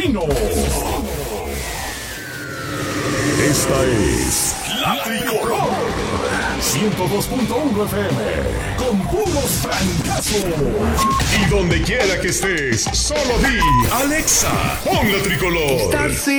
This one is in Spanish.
Vecino. Esta es La Tricolor 102.1 FM con puros francazos. Y donde quiera que estés, solo di Alexa, pon La Tricolor.